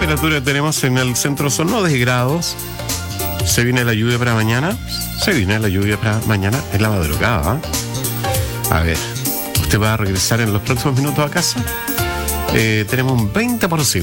temperatura tenemos en el centro son 9 grados. Se viene la lluvia para mañana. Se viene la lluvia para mañana en la madrugada. A ver, ¿usted va a regresar en los próximos minutos a casa? Tenemos un 20%.